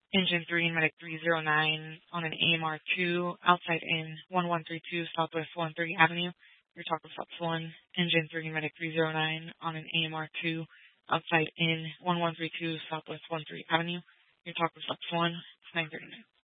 Engine 3 Medic 309 on an AMR 2 outside in 1132 Southwest 13 Avenue. Your talk with Stops 1. Engine 3 Medic 309 on an AMR 2 outside in 1132 Southwest 13 Avenue. Your talk with Stops 1. It's 9:39.